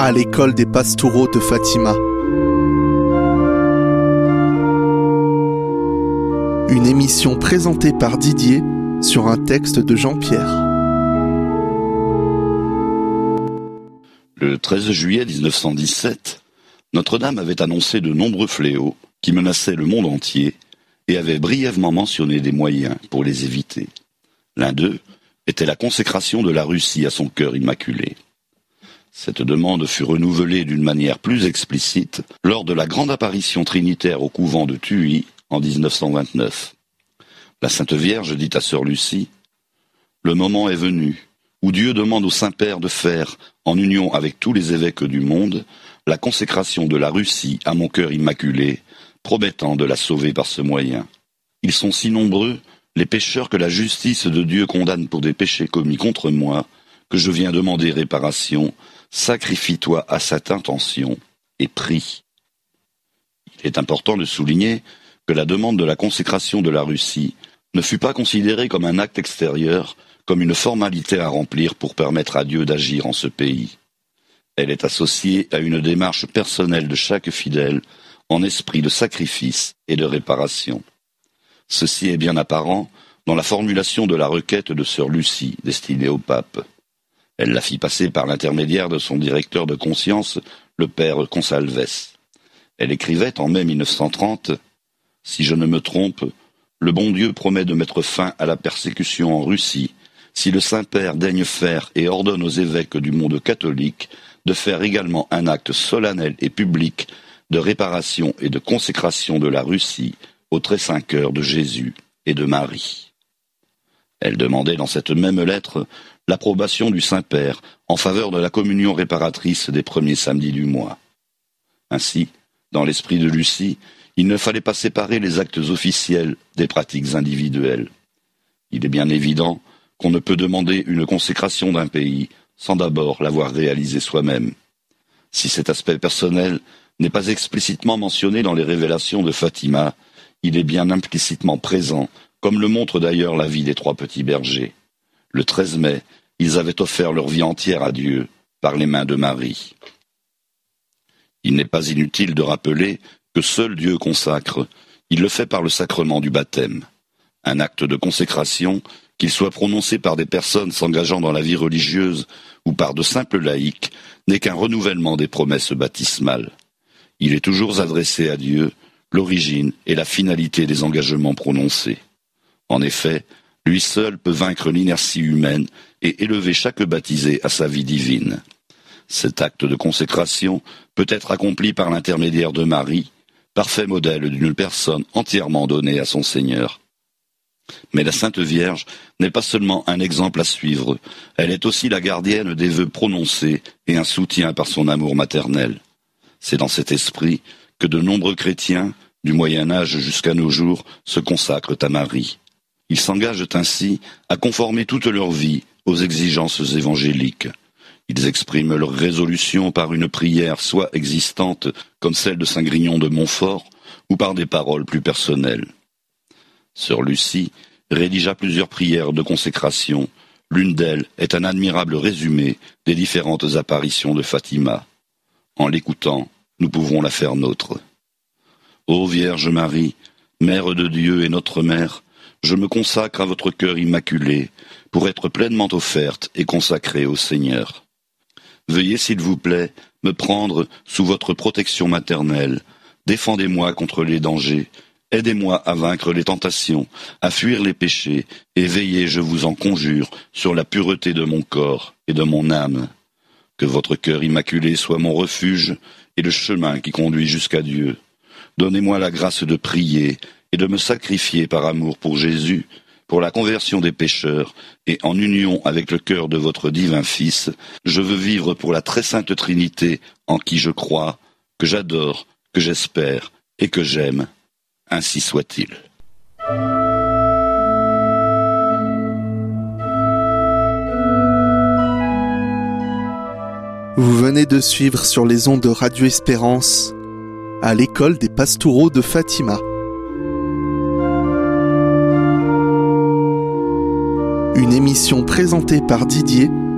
à l'école des Pastoureaux de Fatima. Une émission présentée par Didier sur un texte de Jean-Pierre. Le 13 juillet 1917, Notre-Dame avait annoncé de nombreux fléaux qui menaçaient le monde entier et avait brièvement mentionné des moyens pour les éviter. L'un d'eux était la consécration de la Russie à son cœur immaculé. Cette demande fut renouvelée d'une manière plus explicite lors de la grande apparition trinitaire au couvent de Tuy en 1929. La Sainte Vierge dit à sœur Lucie : « Le moment est venu où Dieu demande au Saint-Père de faire, en union avec tous les évêques du monde, la consécration de la Russie à mon cœur immaculé, promettant de la sauver par ce moyen. Ils sont si nombreux, les pécheurs que la justice de Dieu condamne pour des péchés commis contre moi, que je viens demander réparation. Sacrifie-toi à cette intention et prie. » Il est important de souligner que la demande de la consécration de la Russie ne fut pas considérée comme un acte extérieur, comme une formalité à remplir pour permettre à Dieu d'agir en ce pays. Elle est associée à une démarche personnelle de chaque fidèle, en esprit de sacrifice et de réparation. Ceci est bien apparent dans la formulation de la requête de sœur Lucie, destinée au pape. Elle la fit passer par l'intermédiaire de son directeur de conscience, le père Consalves. Elle écrivait en mai 1930 « Si je ne me trompe, le bon Dieu promet de mettre fin à la persécution en Russie, si le Saint-Père daigne faire et ordonne aux évêques du monde catholique de faire également un acte solennel et public de réparation et de consécration de la Russie au très saint cœur de Jésus et de Marie. » Elle demandait dans cette même lettre l'approbation du Saint-Père en faveur de la communion réparatrice des premiers samedis du mois. Ainsi, dans l'esprit de Lucie, il ne fallait pas séparer les actes officiels des pratiques individuelles. Il est bien évident qu'on ne peut demander une consécration d'un pays sans d'abord l'avoir réalisé soi-même. Si cet aspect personnel n'est pas explicitement mentionné dans les révélations de Fatima, il est bien implicitement présent, comme le montre d'ailleurs la vie des trois petits bergers. Le 13 mai, ils avaient offert leur vie entière à Dieu par les mains de Marie. Il n'est pas inutile de rappeler que seul Dieu consacre, il le fait par le sacrement du baptême. Un acte de consécration, qu'il soit prononcé par des personnes s'engageant dans la vie religieuse ou par de simples laïcs, n'est qu'un renouvellement des promesses baptismales. Il est toujours adressé à Dieu, l'origine et la finalité des engagements prononcés. En effet, lui seul peut vaincre l'inertie humaine et élever chaque baptisé à sa vie divine. Cet acte de consécration peut être accompli par l'intermédiaire de Marie, parfait modèle d'une personne entièrement donnée à son Seigneur. Mais la Sainte Vierge n'est pas seulement un exemple à suivre, elle est aussi la gardienne des vœux prononcés et un soutien par son amour maternel. C'est dans cet esprit que de nombreux chrétiens, du Moyen Âge jusqu'à nos jours, se consacrent à Marie. Ils s'engagent ainsi à conformer toute leur vie aux exigences évangéliques. Ils expriment leur résolution par une prière soit existante, comme celle de saint Grignon de Montfort, ou par des paroles plus personnelles. Sœur Lucie rédigea plusieurs prières de consécration. L'une d'elles est un admirable résumé des différentes apparitions de Fatima. En l'écoutant, nous pouvons la faire nôtre. Ô Vierge Marie, Mère de Dieu et notre Mère, je me consacre à votre cœur immaculé pour être pleinement offerte et consacrée au Seigneur. Veuillez, s'il vous plaît, me prendre sous votre protection maternelle. Défendez-moi contre les dangers. Aidez-moi à vaincre les tentations, à fuir les péchés, et veillez, je vous en conjure, sur la pureté de mon corps et de mon âme. Que votre cœur immaculé soit mon refuge et le chemin qui conduit jusqu'à Dieu. Donnez-moi la grâce de prier et de me sacrifier par amour pour Jésus, pour la conversion des pécheurs, et en union avec le cœur de votre divin Fils, je veux vivre pour la très sainte Trinité en qui je crois, que j'adore, que j'espère et que j'aime. Ainsi soit-il. Vous venez de suivre sur les ondes de Radio Espérance à l'école des Pastoureaux de Fatima. Une émission présentée par Didier